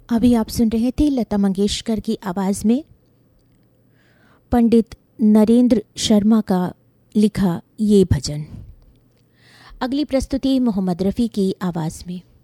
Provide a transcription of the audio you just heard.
अभी आप सुन रहे थे लता मंगेशकर की आवाज़ में पंडित नरेंद्र शर्मा का लिखा ये भजन। अगली प्रस्तुति मोहम्मद रफ़ी की आवाज़ में।